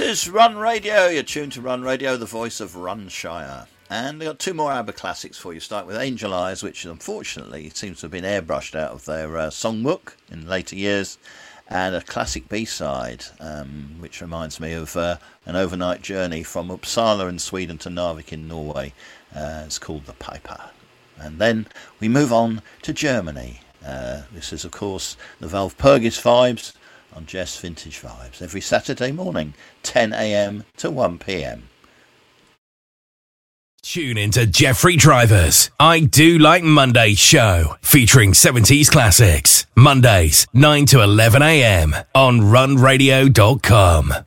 is Run Radio. You're tuned to Run Radio, the voice of Runshire. And I've got two more ABBA classics for you. Start with Angel Eyes, which unfortunately seems to have been airbrushed out of their songbook in later years, and a classic B-side, which reminds me of an overnight journey from Uppsala in Sweden to Narvik in Norway. It's called The Piper. And then we move on to Germany. This is, of course, the Walpurgis Vibes on Jess Vintage Vibes every Saturday morning, 10 a.m. to 1 p.m. Tune into Jeffrey Driver's I Do Like Monday show, featuring 70s classics. Mondays, 9 to 11 a.m. on runradio.com.